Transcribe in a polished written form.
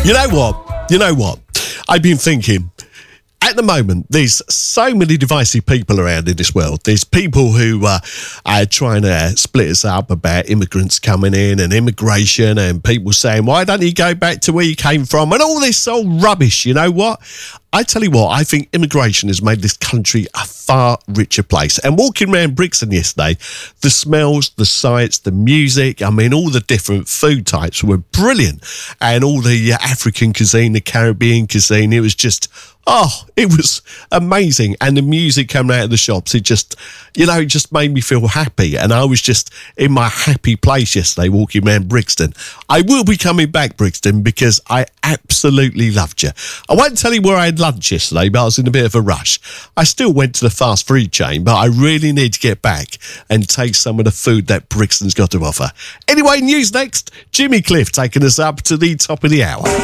You know what? I've been thinking. At the moment, there's so many divisive people around in this world. There's people who are trying to split us up about immigrants coming in and immigration, and people saying, why don't you go back to where you came from? And all this old rubbish. You know what? I tell you what, I think immigration has made this country a far richer place. And walking around Brixton yesterday, the smells, the sights, the music, I mean, all the different food types were brilliant. And all the African cuisine, the Caribbean cuisine, it was just, it was amazing. And the music coming out of the shops, it just made me feel happy. And I was just in my happy place yesterday walking around Brixton. I will be coming back, Brixton, because I absolutely loved you. I won't tell you where I had lunch yesterday, but I was in a bit of a rush. I still went to the fast food chain, but I really need to get back and taste some of the food that Brixton's got to offer. Anyway, news next. Jimmy Cliff taking us up to the top of the hour.